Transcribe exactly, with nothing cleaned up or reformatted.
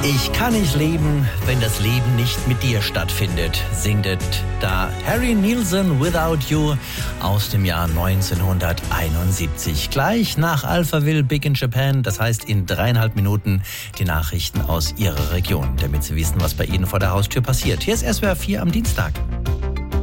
Ich kann nicht leben, wenn das Leben nicht mit dir stattfindet, singt da Harry Nilsson Without You aus dem Jahr neunzehnhunderteinundsiebzig. Gleich nach Alphaville Big in Japan, das heißt in dreieinhalb Minuten die Nachrichten aus Ihrer Region, damit Sie wissen, was bei Ihnen vor der Haustür passiert. Hier ist S W R vier am Dienstag.